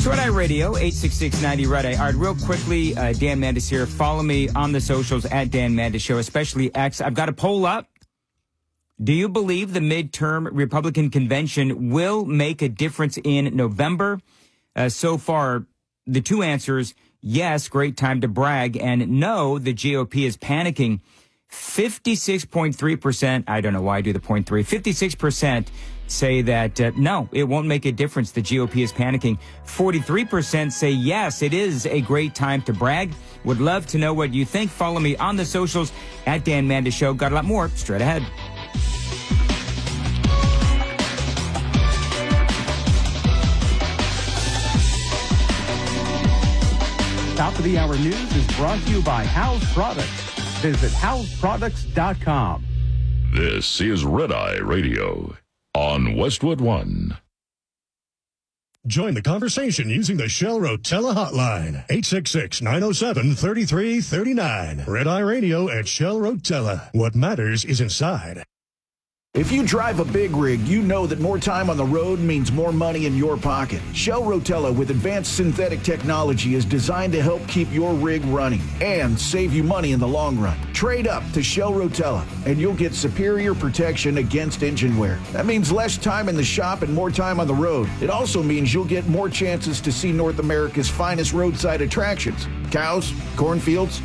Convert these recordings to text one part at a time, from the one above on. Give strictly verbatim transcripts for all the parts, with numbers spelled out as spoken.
Red Eye Radio, eight six six, ninety Red Eye. All right, real quickly, uh, Dan Mandis here. Follow me on the socials at Dan Mandis Show, especially X. I've got a poll up. Do you believe the midterm Republican convention will make a difference in November? Uh, so far, the two answers, yes, great time to brag, and no, the G O P is panicking. fifty-six point three percent, I don't know why I do the point three, fifty-six percent say that, uh, no, it won't make a difference. The G O P is panicking. forty-three percent say, yes, it is a great time to brag. Would love to know what you think. Follow me on the socials at Dan Mandis Show. Got a lot more straight ahead. Top of the hour news is brought to you by House Products. Visit house products dot com. This is Red Eye Radio on Westwood One. Join the conversation using the Shell Rotella hotline, eight six six, nine oh seven, three three three nine. Red Eye Radio at Shell Rotella. What matters is inside. If you drive a big rig, you know that more time on the road means more money in your pocket. Shell Rotella with advanced synthetic technology is designed to help keep your rig running and save you money in the long run. Trade up to Shell Rotella and you'll get superior protection against engine wear. That means less time in the shop and more time on the road. It also means you'll get more chances to see North America's finest roadside attractions. Cows, cornfields,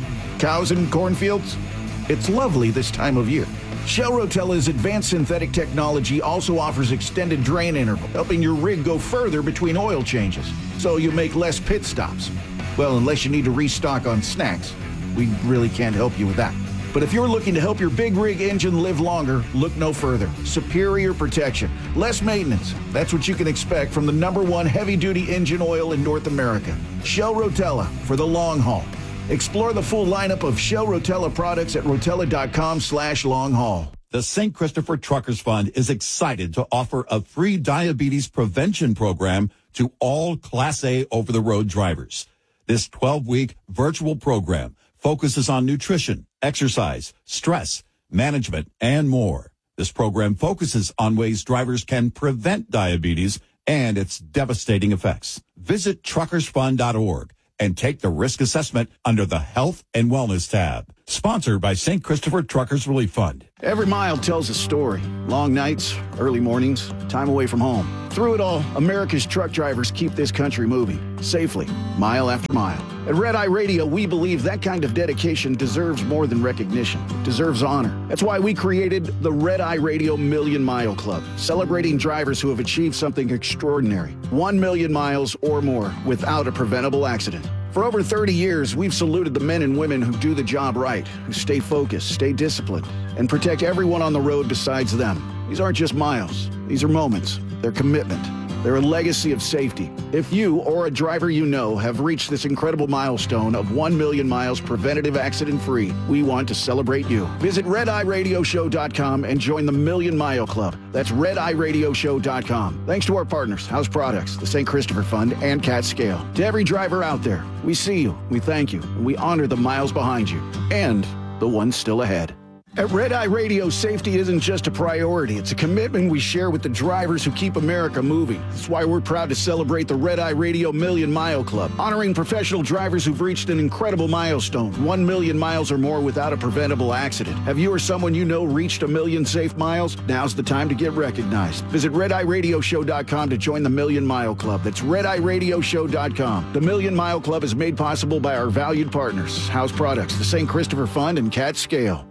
cows and cornfields. It's lovely this time of year. Shell Rotella's advanced synthetic technology also offers extended drain interval, helping your rig go further between oil changes, so you make less pit stops. Well, unless you need to restock on snacks. We really can't help you with that. But if you're looking to help your big rig engine live longer, look no further. Superior protection, less maintenance. That's what you can expect from the number one heavy-duty engine oil in North America. Shell Rotella for the long haul. Explore the full lineup of Shell Rotella products at rotella.com slash long haul. The Saint Christopher Truckers Fund is excited to offer a free diabetes prevention program to all Class A over-the-road drivers. This twelve-week virtual program focuses on nutrition, exercise, stress, management, and more. This program focuses on ways drivers can prevent diabetes and its devastating effects. Visit truckers fund dot org. and take the risk assessment under the Health and Wellness tab. Sponsored by Saint Christopher Truckers Relief Fund. Every mile tells a story. Long nights, early mornings, time away from home. Through it all, America's truck drivers keep this country moving, safely, mile after mile. At Red Eye Radio, we believe that kind of dedication deserves more than recognition. It deserves honor. That's why we created the Red Eye Radio Million Mile Club, celebrating drivers who have achieved something extraordinary. One million miles or more without a preventable accident. For over thirty years, we've saluted the men and women who do the job right, who stay focused, stay disciplined, and protect everyone on the road besides them. These aren't just miles. These are moments. They're commitment. They're a legacy of safety. If you or a driver you know have reached this incredible milestone of one million miles preventative accident-free, we want to celebrate you. Visit red eye radio show dot com and join the Million Mile Club. That's red eye radio show dot com. Thanks to our partners, House Products, the Saint Christopher Fund, and Cat Scale. To every driver out there, we see you, we thank you, and we honor the miles behind you and the ones still ahead. At Red Eye Radio, safety isn't just a priority. It's a commitment we share with the drivers who keep America moving. That's why we're proud to celebrate the Red Eye Radio Million Mile Club, honoring professional drivers who've reached an incredible milestone, one million miles or more without a preventable accident. Have you or someone you know reached a million safe miles? Now's the time to get recognized. Visit red eye radio show dot com to join the Million Mile Club. That's red eye radio show dot com. The Million Mile Club is made possible by our valued partners, House Products, the Saint Christopher Fund, and Cat Scale.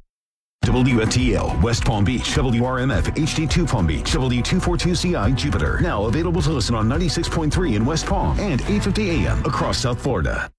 W F T L, West Palm Beach, W R M F, H D two Palm Beach, W two forty-two C I, Jupiter. Now available to listen on ninety-six point three in West Palm and eight fifty A M across South Florida.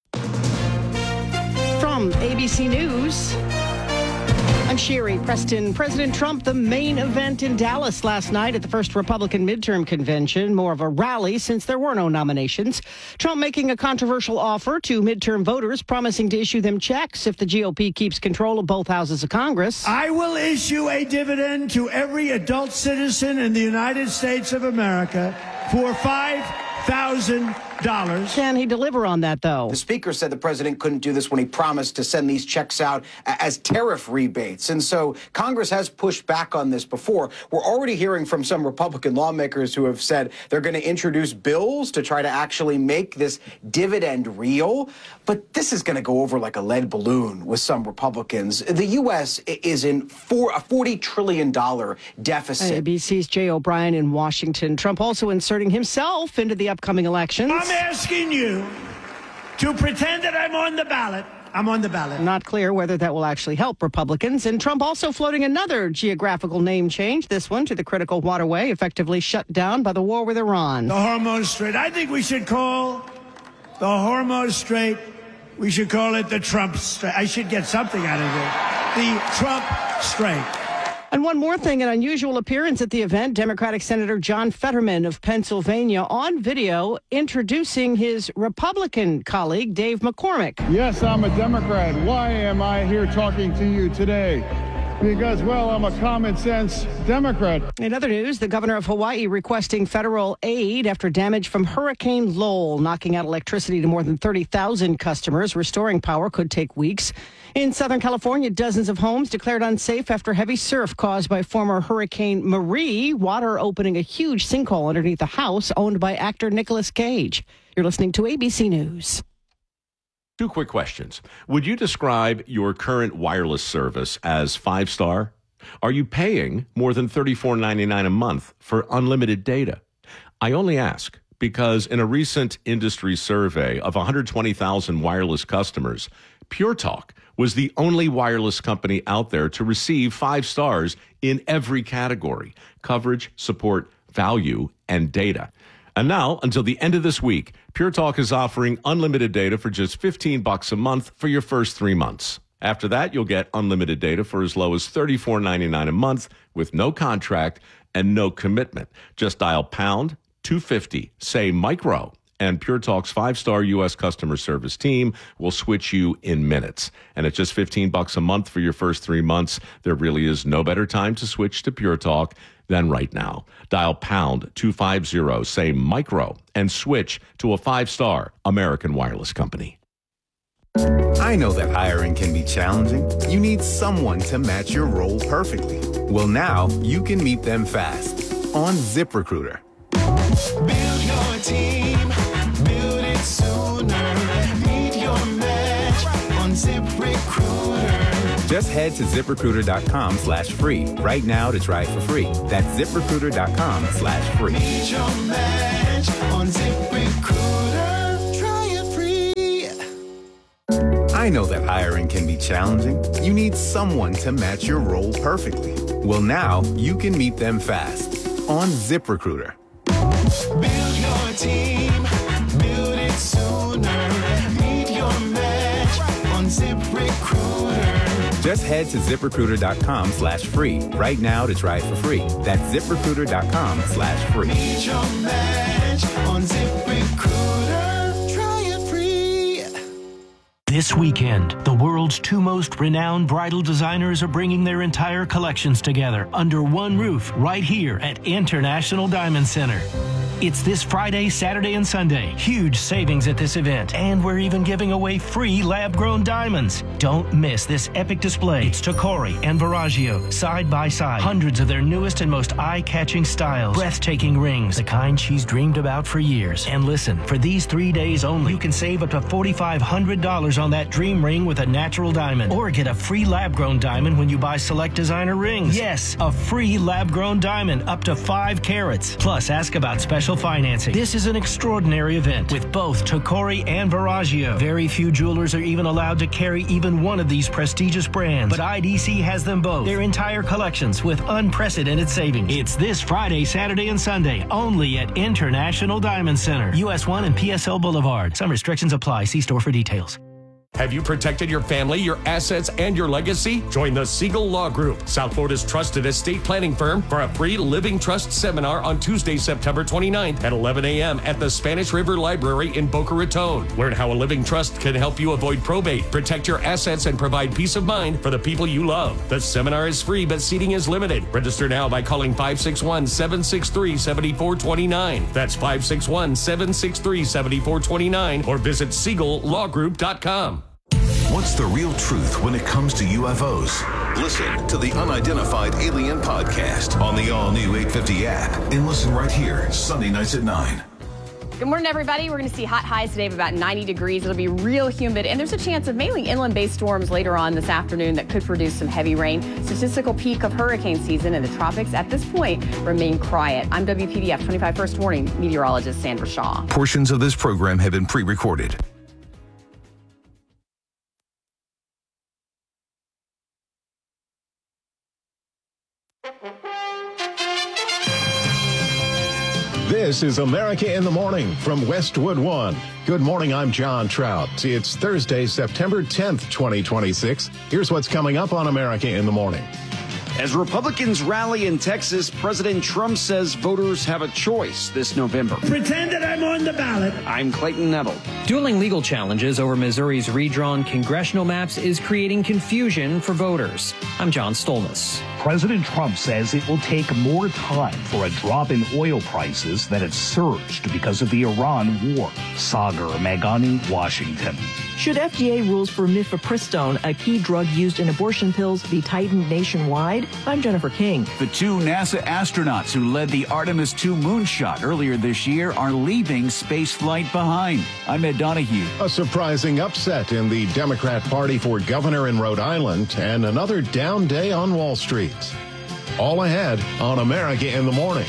From A B C News, I'm Sherry Preston. President Trump, the main event in Dallas last night at the first Republican midterm convention, more of a rally since there were no nominations. Trump making a controversial offer to midterm voters, promising to issue them checks if the G O P keeps control of both houses of Congress. I will issue a dividend to every adult citizen in the United States of America for five thousand dollars. Can he deliver on that, though? The speaker said the president couldn't do this when he promised to send these checks out as tariff rebates. And so Congress has pushed back on this before. We're already hearing from some Republican lawmakers who have said they're going to introduce bills to try to actually make this dividend real. But this is going to go over like a lead balloon with some Republicans. The U S is in for a forty trillion dollars deficit. A B C's Jay O'Brien in Washington. Trump also inserting himself into the upcoming elections. I'm asking you to pretend that I'm on the ballot. I'm on the ballot. Not clear whether that will actually help Republicans. And Trump also floating another geographical name change, this one to the critical waterway, effectively shut down by the war with Iran. The Hormuz Strait. I think we should call the Hormuz Strait, we should call it the Trump Strait. I should get something out of it. The Trump Strait. And one more thing, an unusual appearance at the event, Democratic Senator John Fetterman of Pennsylvania on video introducing his Republican colleague, Dave McCormick. Yes, I'm a Democrat. Why am I here talking to you today? Because, well, I'm a common sense Democrat. In other news, the governor of Hawaii requesting federal aid after damage from Hurricane Lowell, knocking out electricity to more than thirty thousand customers. Restoring power could take weeks. In Southern California, dozens of homes declared unsafe after heavy surf caused by former Hurricane Marie. Water opening a huge sinkhole underneath a house owned by actor Nicolas Cage. You're listening to A B C News. Two quick questions. Would you describe your current wireless service as five-star? Are you paying more than thirty-four ninety-nine a month for unlimited data? I only ask because in a recent industry survey of one hundred twenty thousand wireless customers, Pure Talk was the only wireless company out there to receive five stars in every category: coverage, support, value, and data. And now, until the end of this week, Pure Talk is offering unlimited data for just fifteen bucks a month for your first three months. After that, you'll get unlimited data for as low as thirty-four ninety-nine a month with no contract and no commitment. Just dial pound two fifty, say micro, and Pure Talk's five-star U S customer service team will switch you in minutes. And at just fifteen bucks a month for your first three months, there really is no better time to switch to Pure Talk than right now. Dial pound two fifty, say micro, and switch to a five-star American wireless company. I know that hiring can be challenging. You need someone to match your role perfectly. Well, now you can meet them fast on ZipRecruiter. Build your team, build it sooner. Meet your match on ZipRecruiter. Just head to ZipRecruiter.com slash free right now to try it for free. That's ZipRecruiter.com slash free. Meet your match on ZipRecruiter. Try it free. I know that hiring can be challenging. You need someone to match your role perfectly. Well, now you can meet them fast on ZipRecruiter. Build your team, build it sooner. Meet your match on ZipRecruiter. Just head to ZipRecruiter.com slash free right now to try it for free. That's ZipRecruiter.com slash free. Meet your match on ZipRecruiter. Try it free. This weekend, the world's two most renowned bridal designers are bringing their entire collections together under one roof right here at International Diamond Center. It's this Friday, Saturday, and Sunday. Huge savings at this event. And we're even giving away free lab-grown diamonds. Don't miss this epic display. It's Tacori and Verragio, side by side. Hundreds of their newest and most eye-catching styles. Breathtaking rings, the kind she's dreamed about for years. And listen, for these three days only, you can save up to four thousand five hundred dollars on that dream ring with a natural diamond. Or get a free lab-grown diamond when you buy select designer rings. Yes, a free lab-grown diamond up to five carats. Plus, ask about special financing. This is an extraordinary event with both Tacori and Verragio. Very few jewelers are even allowed to carry even one of these prestigious brands, but I D C has them both. Their entire collections with unprecedented savings. It's this Friday, Saturday, and Sunday only at International Diamond Center, U S one and P S L Boulevard. Some restrictions apply. See store for details. Have you protected your family, your assets, and your legacy? Join the Siegel Law Group, South Florida's trusted estate planning firm, for a free Living Trust seminar on Tuesday, September twenty-ninth at eleven a.m. at the Spanish River Library in Boca Raton. Learn how a living trust can help you avoid probate, protect your assets, and provide peace of mind for the people you love. The seminar is free, but seating is limited. Register now by calling five six one, seven six three, seven four two nine. That's five six one, seven six three, seven four two nine, or visit siegel law group dot com. What's the real truth when it comes to U F Os? Listen to the Unidentified Alien Podcast on the all-new eight fifty app, and listen right here, Sunday nights at nine. Good morning, everybody. We're going to see hot highs today of about ninety degrees. It'll be real humid, and there's a chance of mainly inland-based storms later on this afternoon that could produce some heavy rain. Statistical peak of hurricane season in the tropics at this point remain quiet. I'm W P D F twenty-five First Warning meteorologist Sandra Shaw. Portions of this program have been pre-recorded. This is America in the Morning from Westwood One. Good morning, I'm John Trout. It's Thursday, September tenth, twenty twenty-six. Here's what's coming up on America in the Morning. As Republicans rally in Texas, President Trump says voters have a choice this November. Pretend that I'm on the ballot. I'm Clayton Neville. Dueling legal challenges over Missouri's redrawn congressional maps is creating confusion for voters. I'm John Stolness. President Trump says it will take more time for a drop in oil prices that have surged because of the Iran war. Sagar Meghani, Washington. Should F D A rules for mifepristone, a key drug used in abortion pills, be tightened nationwide? I'm Jennifer King. The two NASA astronauts who led the Artemis two moonshot earlier this year are leaving spaceflight behind. I'm Ed Donahue. A surprising upset in the Democrat Party for governor in Rhode Island, and another down day on Wall Street. All ahead on America in the Morning.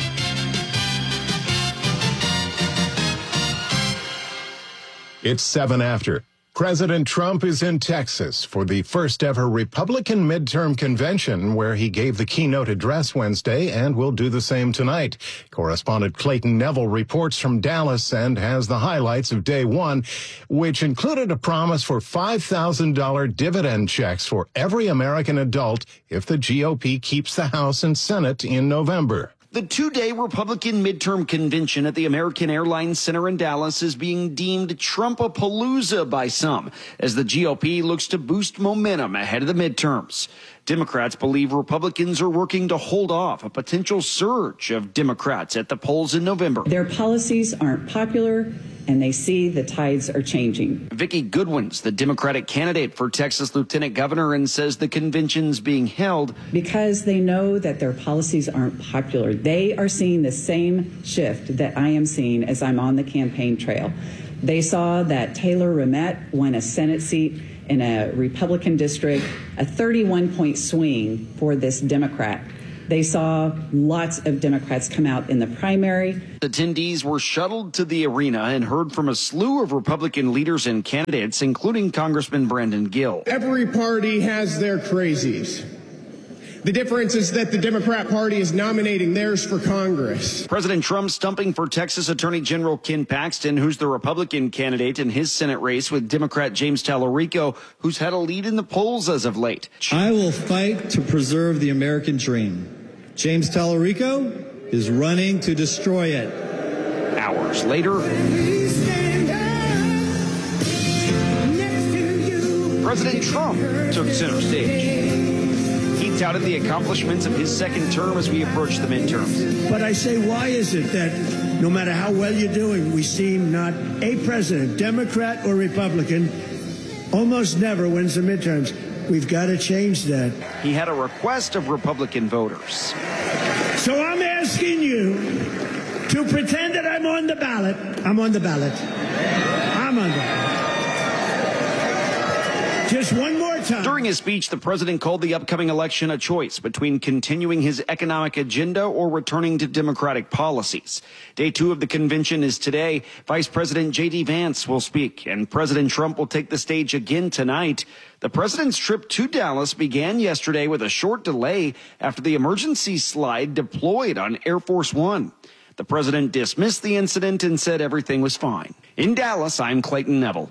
It's seven after. President Trump is in Texas for the first ever Republican midterm convention, where he gave the keynote address Wednesday and will do the same tonight. Correspondent Clayton Neville reports from Dallas and has the highlights of day one, which included a promise for five thousand dollars dividend checks for every American adult if the G O P keeps the House and Senate in November. The two-day Republican midterm convention at the American Airlines Center in Dallas is being deemed Trumpapalooza by some, as the G O P looks to boost momentum ahead of the midterms. Democrats believe Republicans are working to hold off a potential surge of Democrats at the polls in November. Their policies aren't popular, and they see the tides are changing. Vicki Goodwin's the Democratic candidate for Texas Lieutenant Governor and says the convention's being held because they know that their policies aren't popular. They are seeing the same shift that I am seeing as I'm on the campaign trail. They saw that Taylor Ramette won a Senate seat in a Republican district, a thirty-one point swing for this Democrat. They saw lots of Democrats come out in the primary. Attendees were shuttled to the arena and heard from a slew of Republican leaders and candidates, including Congressman Brandon Gill. Every party has their crazies. The difference is that the Democrat Party is nominating theirs for Congress. President Trump stumping for Texas Attorney General Ken Paxton, who's the Republican candidate in his Senate race with Democrat James Tallarico, who's had a lead in the polls as of late. I will fight to preserve the American dream. James Tallarico is running to destroy it. Hours later, President Trump took center stage. He touted the accomplishments of his second term as we approach the midterms. But I say, why is it that no matter how well you're doing, we seem not a president, Democrat or Republican, almost never wins the midterms? We've got to change that. He had a request of Republican voters. So I'm asking you to pretend that I'm on the ballot. I'm on the ballot. I'm on the ballot. Just one more time. During his speech, the president called the upcoming election a choice between continuing his economic agenda or returning to Democratic policies. Day two of the convention is today. Vice President J D Vance will speak, and President Trump will take the stage again tonight. The president's trip to Dallas began yesterday with a short delay after the emergency slide deployed on Air Force One. The president dismissed the incident and said everything was fine. In Dallas, I'm Clayton Neville.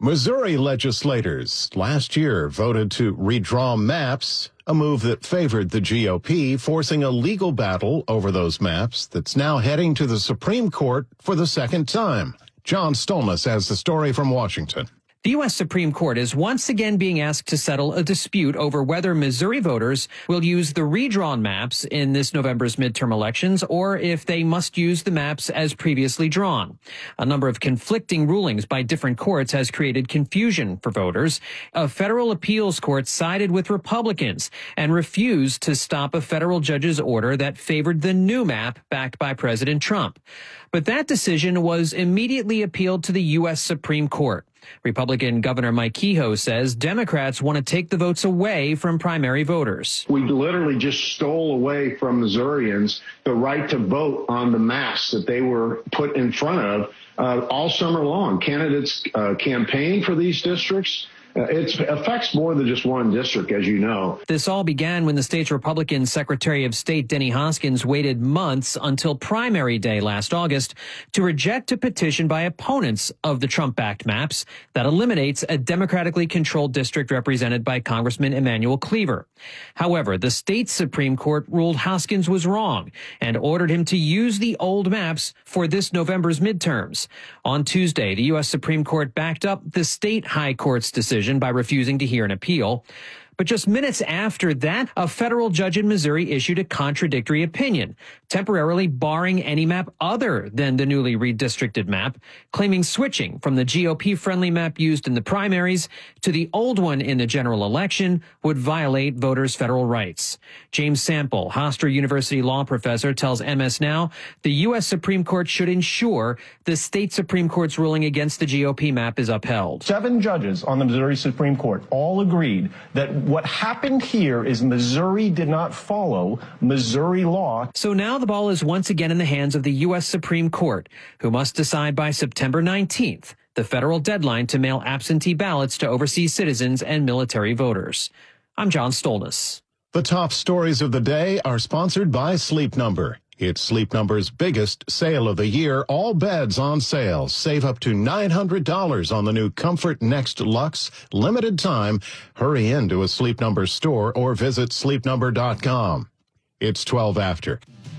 Missouri legislators last year voted to redraw maps, a move that favored the G O P, forcing a legal battle over those maps that's now heading to the Supreme Court for the second time. John Stolness has the story from Washington. The U S Supreme Court is once again being asked to settle a dispute over whether Missouri voters will use the redrawn maps in this November's midterm elections or if they must use the maps as previously drawn. A number of conflicting rulings by different courts has created confusion for voters. A federal appeals court sided with Republicans and refused to stop a federal judge's order that favored the new map backed by President Trump. But that decision was immediately appealed to the U S Supreme Court. Republican Governor Mike Kehoe says Democrats want to take the votes away from primary voters. We literally just stole away from Missourians the right to vote on the maps that they were put in front of uh, all summer long. Candidates uh, campaign for these districts. Uh, it affects more than just one district, as you know. This all began when the state's Republican Secretary of State Denny Hoskins waited months until primary day last August to reject a petition by opponents of the Trump-backed maps that eliminates a democratically controlled district represented by Congressman Emanuel Cleaver. However, the state Supreme Court ruled Hoskins was wrong and ordered him to use the old maps for this November's midterms. On Tuesday, the U S Supreme Court backed up the state high court's decision by refusing to hear an appeal. But just minutes after that, a federal judge in Missouri issued a contradictory opinion, temporarily barring any map other than the newly redistricted map, claiming switching from the G O P-friendly map used in the primaries to the old one in the general election would violate voters' federal rights. James Sample, Hofstra University law professor, tells M S Now the U S Supreme Court should ensure the state Supreme Court's ruling against the G O P map is upheld. Seven judges on the Missouri Supreme Court all agreed that what happened here is Missouri did not follow Missouri law. So now the ball is once again in the hands of the U S Supreme Court, who must decide by September nineteenth, the federal deadline to mail absentee ballots to overseas citizens and military voters. I'm John Stolness. The top stories of the day are sponsored by Sleep Number. It's Sleep Number's biggest sale of the year. All beds on sale. Save up to nine hundred dollars on the new Comfort Next Luxe. Limited time. Hurry into a Sleep Number store or visit sleep number dot com. It's twelve after.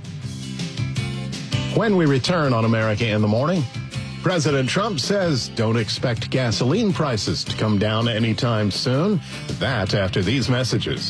When we return on America in the Morning, President Trump says don't expect gasoline prices to come down anytime soon. That after these messages.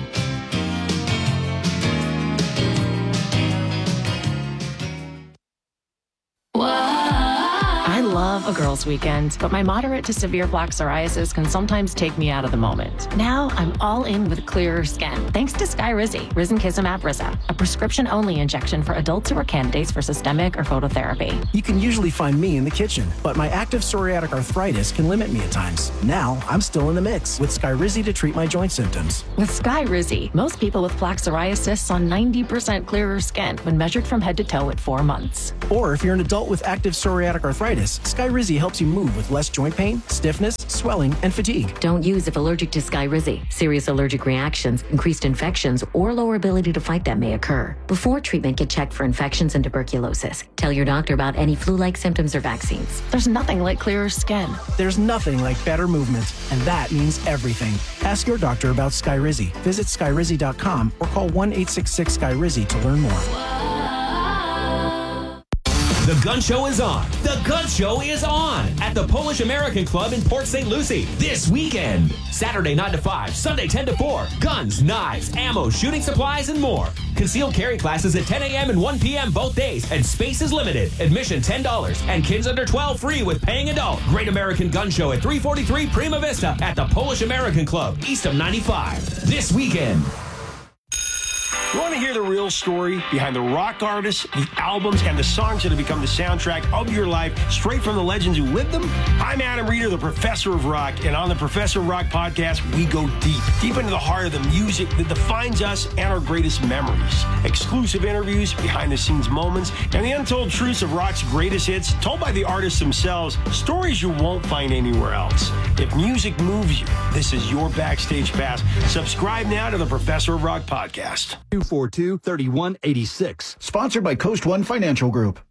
I love a girls' weekend, but my moderate to severe plaque psoriasis can sometimes take me out of the moment. Now I'm all in with clearer skin, thanks to Skyrizi, risankizumab Riza, a prescription-only injection for adults who are candidates for systemic or phototherapy. You can usually find me in the kitchen, but my active psoriatic arthritis can limit me at times. Now I'm still in the mix with Skyrizi to treat my joint symptoms. With Skyrizi, most people with plaque psoriasis saw ninety percent clearer skin when measured from head to toe at four months. Or if you're an adult with active psoriatic arthritis, Skyrizi helps you move with less joint pain, stiffness, swelling, and fatigue. Don't use if allergic to Skyrizi. Serious allergic reactions, increased infections, or lower ability to fight them may occur. Before treatment, get checked for infections and tuberculosis. Tell your doctor about any flu-like symptoms or vaccines. There's nothing like clearer skin. There's nothing like better movement, and that means everything. Ask your doctor about Skyrizi. Visit skyrizi dot com or call one eight six six Skyrizi to learn more. The Gun Show is on. The Gun Show is on at the Polish American Club in Port Saint Lucie this weekend. Saturday nine to five, Sunday ten to four. Guns, knives, ammo, shooting supplies, and more. Concealed carry classes at ten a.m. and one p.m. both days, and space is limited. Admission ten dollars, and kids under twelve free with paying adult. Great American Gun Show at three forty-three Prima Vista at the Polish American Club, east of ninety-five. This weekend. You want to hear the real story behind the rock artists, the albums, and the songs that have become the soundtrack of your life, straight from the legends who lived them? I'm Adam Reeder, the Professor of Rock, and on the Professor of Rock podcast, we go deep, deep into the heart of the music that defines us and our greatest memories. Exclusive interviews, behind-the-scenes moments, and the untold truths of rock's greatest hits, told by the artists themselves, stories you won't find anywhere else. If music moves you, this is your backstage pass. Subscribe now to the Professor of Rock podcast. two four two, three one eight six. Sponsored by Coast One Financial Group.